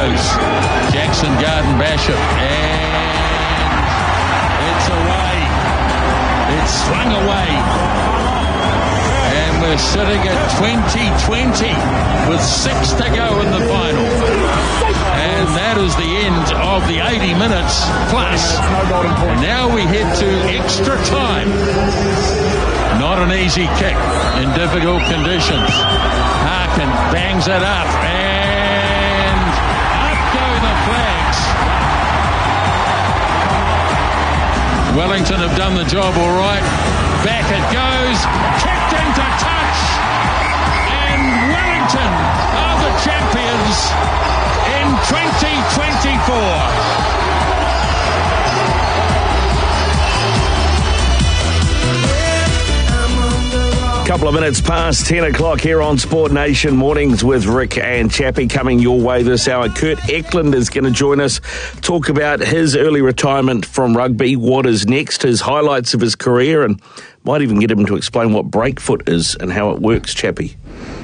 goes. Jackson Garden Basham. And it's away. It's swung away. And we're sitting at 20-20 with 6 to go in the final. And that is the end of the 80 minutes plus. And now we head to extra time. Not an easy kick in difficult conditions. Harkin bangs it up. And up go the flags. Wellington have done the job all right. Back it goes. Kicked into touch. And Wellington are the champions in 2024. Couple of minutes past 10 o'clock here on Sport Nation Mornings with Rick and Chappie coming your way this hour. Kurt Eklund is going to join us, talk about his early retirement from rugby, what is next, his highlights of his career, and might even get him to explain what breakfoot is and how it works, Chappie.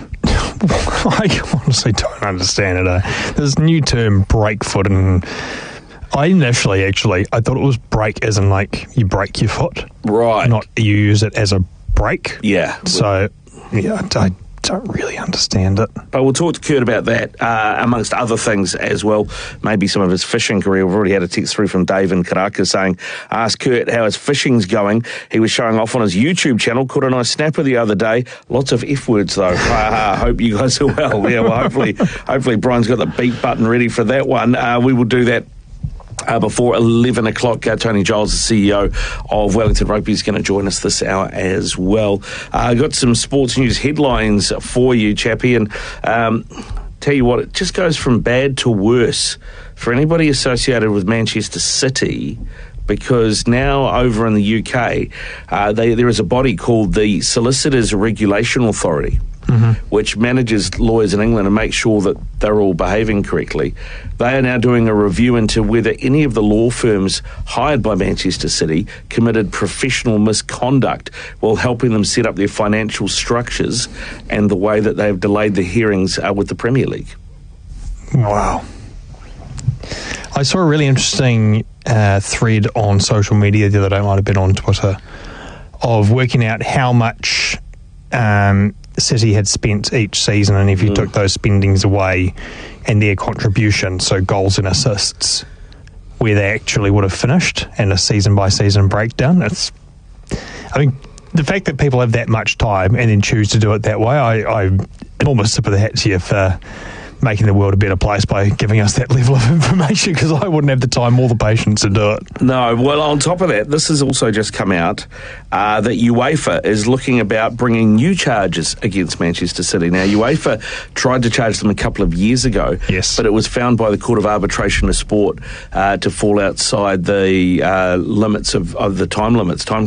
I honestly don't understand it. This new term, breakfoot, and I initially, I thought it was break as in like you break your foot. Right. Not you use it as a break. Yeah. So, yeah, I don't really understand it. But we'll talk to Kurt about that, amongst other things as well. Maybe some of his fishing career. We've already had a text through from Dave in Karaka saying, ask Kurt how his fishing's going. He was showing off on his YouTube channel. Caught a nice snapper the other day. Lots of F words, though. Hope you guys are well. Yeah, well, hopefully Brian's got the beep button ready for that one. We will do that. Before 11 o'clock, Tony Giles, the CEO of Wellington Rugby, is going to join us this hour as well. I've got some sports news headlines for you, Chappie, and tell you what, it just goes from bad to worse for anybody associated with Manchester City, because now over in the UK, there is a body called the Solicitors Regulation Authority, which manages lawyers in England and makes sure that they're all behaving correctly. They are now doing a review into whether any of the law firms hired by Manchester City committed professional misconduct while helping them set up their financial structures and the way that they've delayed the hearings with the Premier League. Wow. I saw a really interesting thread on social media the other day, might have been on Twitter, of working out how much City had spent each season, and if you took those spendings away and their contribution, so goals and assists, where they actually would have finished, and a season-by-season breakdown. The fact that people have that much time and then choose to do it that way, I'm almost tip of the hat to you for making the world a better place by giving us that level of information, because I wouldn't have the time or the patience to do it. No, well, on top of that, this has also just come out that UEFA is looking about bringing new charges against Manchester City. Now, UEFA tried to charge them a couple of years ago, yes, but it was found by the Court of Arbitration of Sport to fall outside the limits of the time